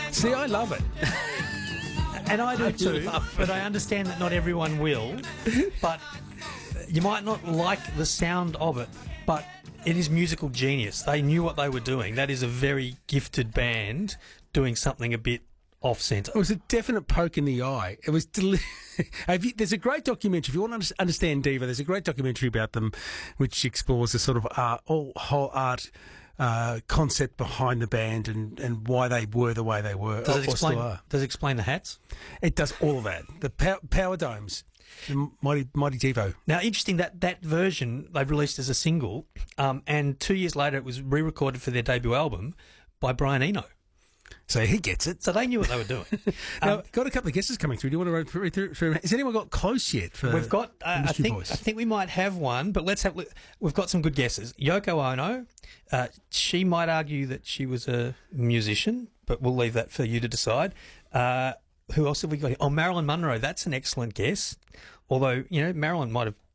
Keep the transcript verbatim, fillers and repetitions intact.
See, I love it. And I do I too, love but I understand that not everyone will. But you might not like the sound of it, but it is musical genius. They knew what they were doing. That is a very gifted band doing something a bit off-centre. It was a definite poke in the eye. It was. Deli- Have you, there's a great documentary. If you want to under- understand Diva, there's a great documentary about them, which explores the sort of art, all whole art uh, concept behind the band and, and why they were the way they were. Does it or explain? still are. Does it explain the hats? It does all of that. The pow- power domes, the mighty mighty Devo. Now, interesting that that version they released as a single, um, and two years later it was re-recorded for their debut album by Brian Eno. So he gets it. So they knew what they were doing. Now, um, got a couple of guesses coming through. Do you want to run through? through, through has anyone got close yet? For we've got. Uh, I Mystery think. Voice? I think we might have one, but let's have. We've got some good guesses. Yoko Ono. Uh, she might argue that she was a musician, but we'll leave that for you to decide. Uh, who else have we got here? Oh, Marilyn Monroe. That's an excellent guess. Although, you know, Marilyn might have